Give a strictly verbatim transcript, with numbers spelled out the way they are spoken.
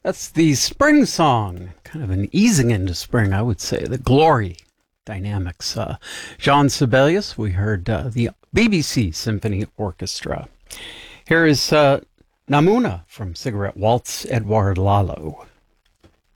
That's the spring song, kind of an easing into spring, I would say, the glory dynamics. Uh, Jean Sibelius, we heard uh, the B B C Symphony Orchestra. Here is uh, Namuna from Cigarette Waltz, Edouard Lalo.